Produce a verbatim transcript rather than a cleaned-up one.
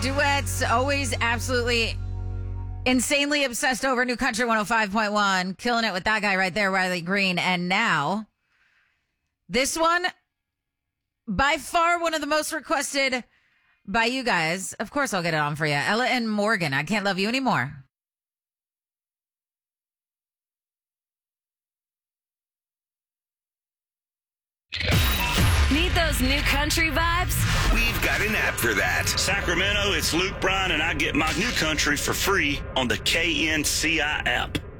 Duets, always absolutely insanely obsessed over New Country one oh five point one. Killing it with that guy right there, Riley Green. And now, this one, by far one of the most requested by you guys. Of course, I'll get it on for you. Ella and Morgan, I Can't Love You Anymore. Need those New Country vibes? We've got an app for that. Sacramento, it's Luke Bryan, and I get my New Country for free on the K N C I app.